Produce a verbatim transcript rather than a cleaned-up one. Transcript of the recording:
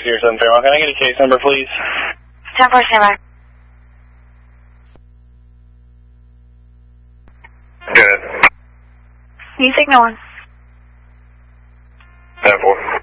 zero seven three one. Can I get a case number, please? ten four, standby. Good. Can you signal one? ten four.